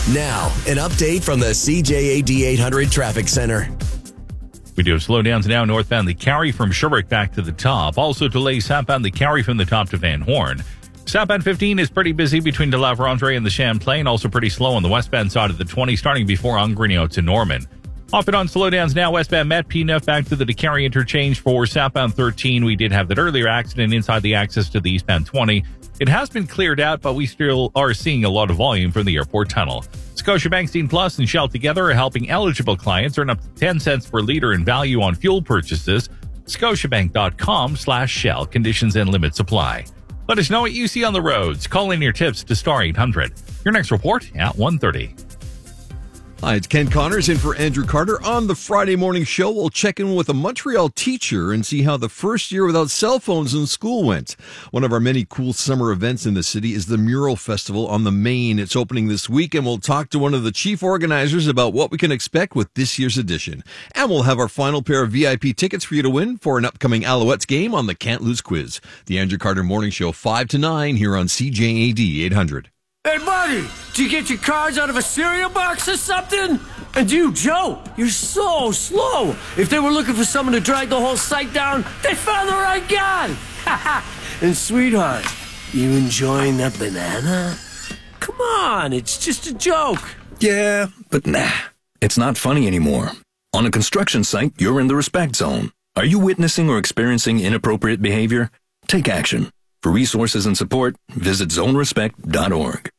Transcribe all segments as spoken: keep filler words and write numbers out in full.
Now, an update from the C J A D eight hundred Traffic Center. We do have slowdowns now northbound the Cary from Sherbrooke back to the top. Also delays southbound the Cary from the top to Van Horn. Southbound fifteen is pretty busy between De La Vérendrye and the Champlain. Also pretty slow on the westbound side of the twenty, starting before Angrigno to Norman. Off and on slowdowns now, westbound Met P nine back to the DeCary interchange for southbound thirteen. We did have that earlier accident inside the access to the eastbound twenty. It has been cleared out, but we still are seeing a lot of volume from the airport tunnel. Scotiabank, Scene Plus, and Shell together are helping eligible clients earn up to ten cents per liter in value on fuel purchases. Scotiabank.com slash Shell. Conditions and limits apply. Let us know what you see on the roads. Call in your tips to Star eight hundred. Your next report at one thirty. Hi, it's Ken Connors in for Andrew Carter. On the Friday morning show, we'll check in with a Montreal teacher and see how the first year without cell phones in school went. One of our many cool summer events in the city is the Mural Festival on the Main. It's opening this week, and we'll talk to one of the chief organizers about what we can expect with this year's edition. And we'll have our final pair of V I P tickets for you to win for an upcoming Alouettes game on the Can't Lose Quiz. The Andrew Carter Morning Show, five to nine, here on C J A D eight hundred. Hey, buddy, did you get your cards out of a cereal box or something? And you, Joe, you're so slow. If they were looking for someone to drag the whole site down, they found the right guy. And, sweetheart, you enjoying that banana? Come on, it's just a joke. Yeah, but nah, it's not funny anymore. On a construction site, you're in the respect zone. Are you witnessing or experiencing inappropriate behavior? Take action. For resources and support, visit zone respect dot org.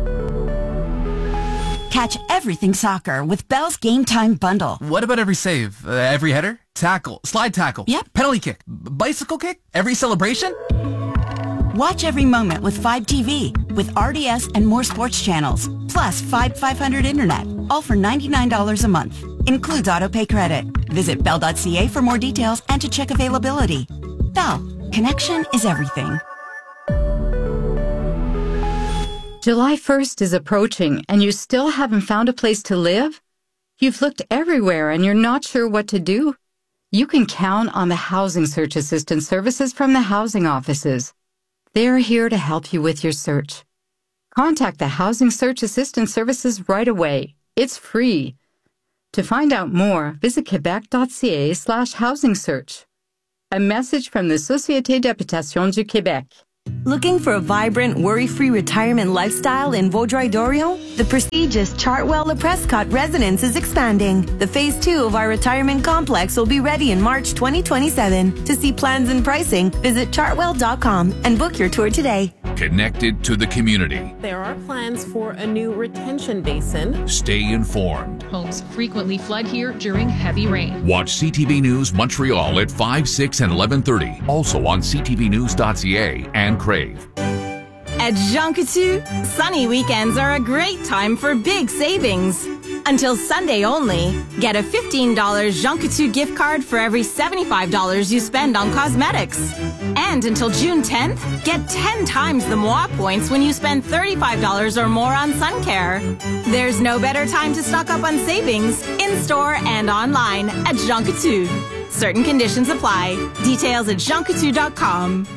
Catch everything soccer with Bell's Game Time Bundle. What about every save? Uh, every header? Tackle? Slide tackle? Yep. Penalty kick? B- bicycle kick? Every celebration? Watch every moment with Fibe T V with R D S and more sports channels. Plus Fibe five hundred Internet. All for ninety-nine dollars a month. Includes autopay credit. Visit bell dot c a for more details and to check availability. Bell. Connection is everything. July first is approaching and you still haven't found a place to live? You've looked everywhere and you're not sure what to do? You can count on the Housing Search Assistance services from the housing offices. They're here to help you with your search. Contact the Housing Search Assistance services right away. It's free. To find out more, visit quebec dot c a slash housing search. A message from the Société d'Habitation du Québec. Looking for a vibrant, worry-free retirement lifestyle in Vaudreuil-Dorion? The prestigious Chartwell Le Prescott residence is expanding. The phase two of our retirement complex will be ready in March twenty twenty-seven. To see plans and pricing, visit chartwell dot com and book your tour today. Connected to the community. There are plans for a new retention basin. Stay informed. Homes frequently flood here during heavy rain. Watch C T V News Montreal at five, six, and eleven thirty. Also on c t v news dot c a and Crave. At Jean Coutu, sunny weekends are a great time for big savings. Until Sunday only, get a fifteen dollars Jean Coutu gift card for every seventy-five dollars you spend on cosmetics. And until June tenth, get ten times the Moi points when you spend thirty-five dollars or more on sun care. There's no better time to stock up on savings, in-store and online at Jean Coutu. Certain conditions apply. Details at jean coutu dot com.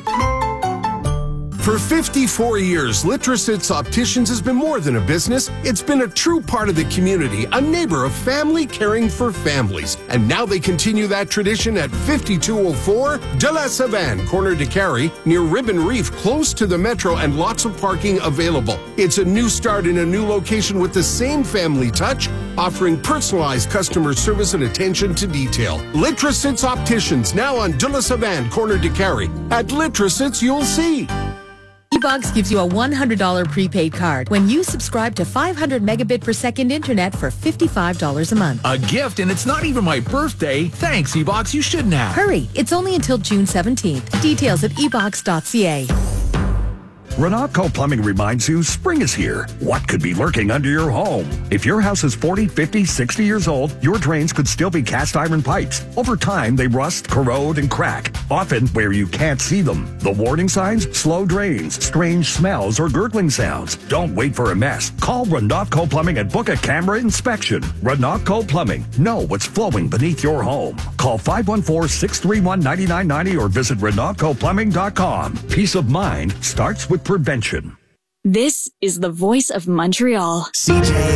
For fifty-four years, Litrosits Opticians has been more than a business. It's been a true part of the community, a neighbor of family caring for families. And now they continue that tradition at fifty-two oh four De La Savane, corner DeCary, near Ribbon Reef, close to the metro and lots of parking available. It's a new start in a new location with the same family touch, offering personalized customer service and attention to detail. Litrosits Opticians, now on De La Savane, corner DeCary. At Litrosits, you'll see. eBox gives you a one hundred dollars prepaid card when you subscribe to five hundred megabit per second internet for fifty-five dollars a month. A gift, and it's not even my birthday. Thanks, eBox. You shouldn't have. Hurry. It's only until June seventeenth. Details at e box dot c a. Renatco Plumbing reminds you spring is here. What could be lurking under your home? If your house is forty, fifty, sixty years old, your drains could still be cast iron pipes. Over time, they rust, corrode, and crack, often where you can't see them. The warning signs? Slow drains, strange smells, or gurgling sounds. Don't wait for a mess. Call Renatco Plumbing and book a camera inspection. Renatco Plumbing. Know what's flowing beneath your home. Call five one four, six three one, nine nine nine zero or visit renatco plumbing dot com. Peace of mind starts with prevention. This is the voice of Montreal. C J